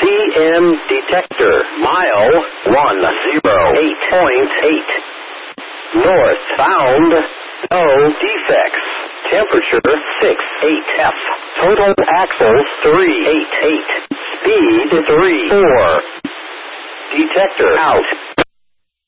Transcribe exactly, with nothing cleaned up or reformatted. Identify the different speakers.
Speaker 1: M detector. Mile one zero eight point eight. North bound. No defects. Temperature six eight F. Total axles three eight eight. Speed three four. Detector out.